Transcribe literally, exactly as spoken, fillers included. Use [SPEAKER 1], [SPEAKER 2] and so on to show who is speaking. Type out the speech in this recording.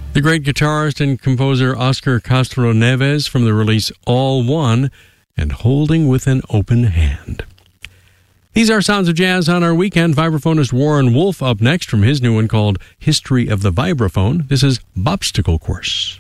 [SPEAKER 1] The great guitarist and composer Oscar Castro Neves from the release All One and Holding with an Open Hand. These are Sounds of Jazz on our weekend. Vibraphonist Warren Wolf up next from his new one called History of the Vibraphone. This is Bobstacle Course.